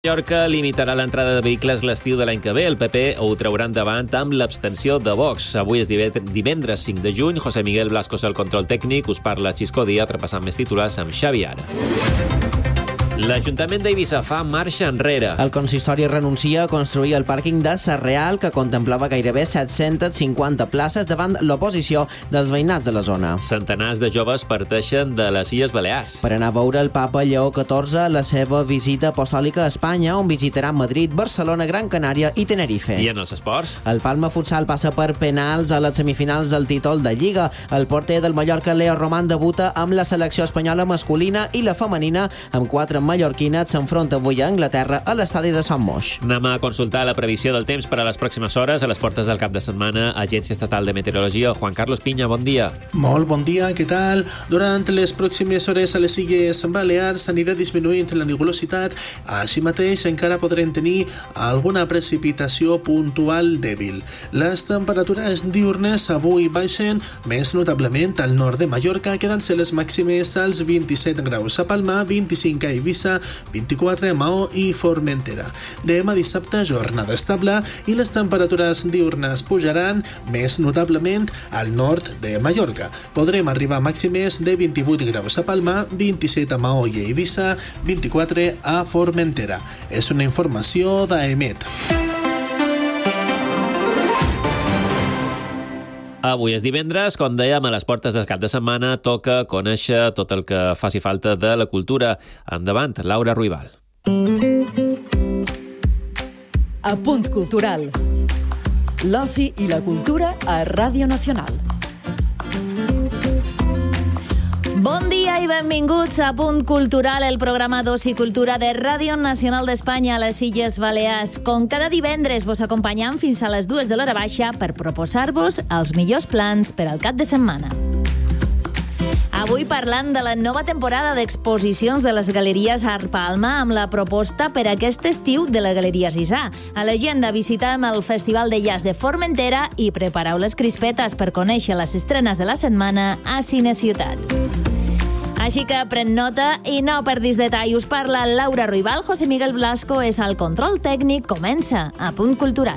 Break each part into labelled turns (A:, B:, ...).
A: Mallorca limitarà l'entrada de vehicles l'estiu de l'any que ve. El PP ho traurà endavant amb l'abstenció de Vox. Avui és divendres 5 de juny. José Miguel Blasco és el control tècnic. Us parla Xisco Díaz, repassant més titulars amb Xavi Ara. L'Ajuntament d'Eivissa fa marxa enrere.
B: El consistori renuncia a construir el pàrquing de Sarreal, que contemplava gairebé 750 places davant l'oposició dels veïnats de la zona.
A: Centenars de joves parteixen de les Illes Balears
B: per anar a veure el papa Lleó XIV a la seva visita apostòlica a Espanya, on visitarà Madrid, Barcelona, Gran Canària i Tenerife.
A: I en els esports?
B: El Palma Futsal passa per penals a les semifinals del títol de Lliga. El porter del Mallorca, Leo Román, debuta amb la selecció espanyola masculina i la femenina, amb 4 mallorquines, s'enfronta avui a Anglaterra a l'estadi de Sant Moix.
A: Anem a consultar la previsió del temps per a les pròximes hores. A les portes del cap de setmana, Agència Estatal de Meteorologia. Juan Carlos Piña, bon dia.
C: Molt bon dia, què tal? Durant les pròximes hores a les Illes Balears anirà disminuint la nugulositat. Així mateix encara podrem tenir alguna precipitació puntual dèbil. Les temperatures diurnes avui baixen més notablement al nord de Mallorca, quedant-se les màximes als 27 graus a Palma, 25 a Eivissa, 24 a Maó i Formentera. Demà dissabte, jornada estable i les temperatures diurnes pujaran més notablement al nord de Mallorca. Podrem arribar a màximes de 28 graus a Palma, 27 a Maó i a Eivissa, 24 a Formentera. És una informació d'AEMET.
A: Avui és divendres, com dèiem, a les portes del cap de setmana toca conèixer tot el que faci falta de la cultura. Endavant, Laura Ruibal.
D: Apunt cultural. L'oci i la cultura a Ràdio Nacional.
E: Bon dia i benvinguts a Punt Cultural, el programa d'oci i cultura de Ràdio Nacional d'Espanya a les Illes Balears. Com cada divendres vos acompanyam fins a les 2 de l'hora baixa per proposar-vos els millors plans per al cap de setmana. Avui parlant de la nova temporada d'exposicions de les Galeries Art Palma amb la proposta per aquest estiu de la Galeria Sisà. A l'agenda visitem el Festival de Jazz de Formentera i prepareu les crispetes per conèixer les estrenes de la setmana a Cine Ciutat. Així que pren nota i no perdis detall. Us parla Laura Ruibal, José Miguel Blasco és el control tècnic. Comença a Punt Cultural.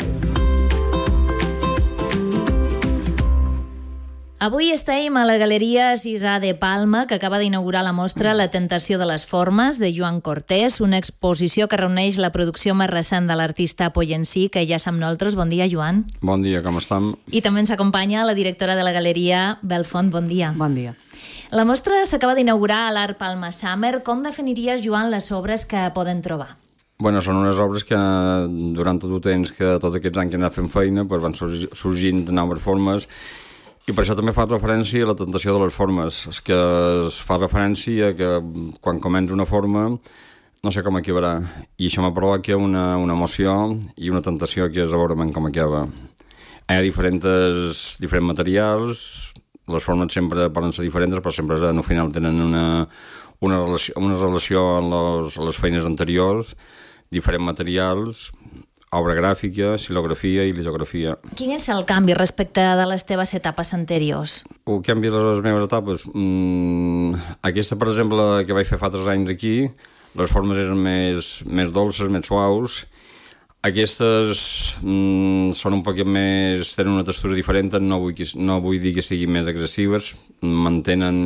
E: Avui estem a la Galeria Sisà de Palma, que acaba d'inaugurar la mostra La tentació de les formes, de Joan Cortés, una exposició que reuneix la producció més recent de l'artista Poyencí, que ja som nosaltres. Bon dia, Joan.
F: Bon dia, com estem?
E: I també ens acompanya la directora de la Galeria, Belfont. Bon dia.
G: Bon dia.
E: La mostra s'acaba d'inaugurar a l'Art Palma Summer. Com definiries, Joan, les obres que poden trobar?
F: Bueno, són unes obres que durant tot el temps que tots aquests anys que hem anat fent feina pues van sorgint noves formes, i per això també fa referència a la tentació de les formes. És que es fa referència a que quan comença una forma no sé com acabarà, i això me provoca una emoció i una tentació que és a veure com acaba. Hi ha diferents materials. Les formes sempre poden ser diferents, però sempre al final tenen una relació amb les feines anteriors, diferents materials, obra gràfica, xilografia i litografia.
E: Quin és el canvi respecte de les teves etapes anteriors?
F: El canvi de les meves etapes? Aquesta, per exemple, que vaig fer fa 3 anys aquí, les formes eren més dolces, més suaus. Aquestes són un poc més... tenen una textura diferent, no vull dir que siguin més agressives, mantenen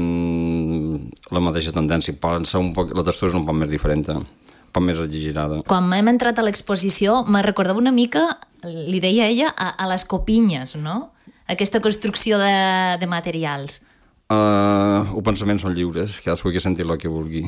F: la mateixa tendència, poden ser la textura és un poc més diferent, un poc més exagerada. Quan
E: hem entrat a l'exposició, me recordava una mica, li deia ella, a les copinyes, no? Aquesta construcció de materials.
F: Els pensaments són lliures, cadascú que senti el que vulgui.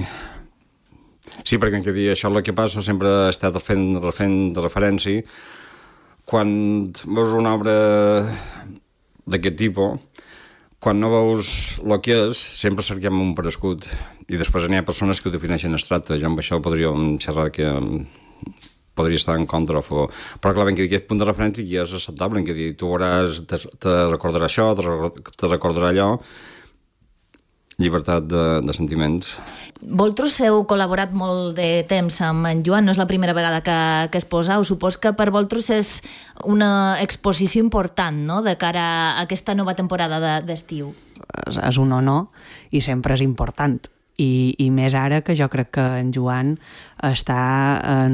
F: Sí, perquè això és el que passa, sempre he estat fent referència. Quan veus una obra d'aquest tipus, quan no veus el que és, sempre cerquem un parescut. I després n'hi ha persones que ho defineixen abstracte. Jo amb això podríem xerrar que podria estar en contra. Però clar, ben que aquest punt de referència ja és acceptable, en què tu veuràs, te recordarà això, te recordarà allò. Llibertat de sentiments.
E: Vosaltres heu col·laborat molt de temps amb en Joan, no és la primera vegada que es poseu. Supos que per vosaltres és una exposició important, no?, de cara a aquesta nova temporada d'estiu.
G: És un honor i sempre és important. i més ara que jo crec que en Joan està